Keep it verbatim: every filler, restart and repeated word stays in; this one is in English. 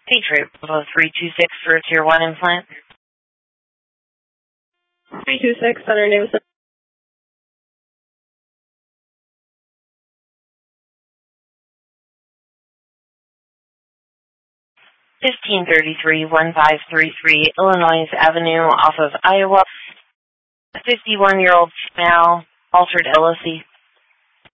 Patriot Bravo three two six for a Tier one implant. three two six, Center name. fifteen thirty-three, fifteen thirty-three Illinois Avenue off of Iowa. A fifty-one-year-old female, altered L O C.